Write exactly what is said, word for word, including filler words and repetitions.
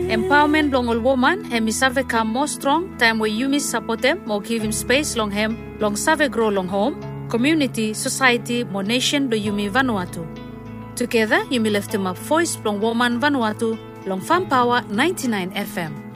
Empowerment long all woman, hemi save come more strong, time where you miss support them, more give him space long hem, long save grow long home, community, society, more nation do Yumi Vanuatu. Together, Yumi left him up voice long woman Vanuatu, long Farm Power ninety-nine F M.